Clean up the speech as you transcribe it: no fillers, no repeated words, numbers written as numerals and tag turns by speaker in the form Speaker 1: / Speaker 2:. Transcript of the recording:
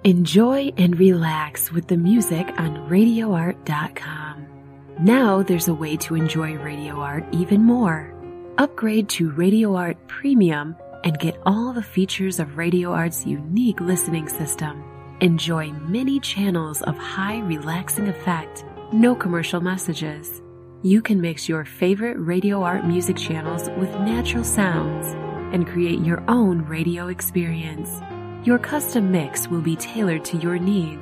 Speaker 1: Enjoy and relax with the music on RadioArt.com. Now there's a way to enjoy Radio Art even more. Upgrade to Radio Art Premium and get all the features of Radio Art's unique listening system. Enjoy many channels of high relaxing effect, no commercial messages. You can mix your favorite Radio Art music channels with natural sounds and create your own radio experience. Your custom mix will be tailored to your needs.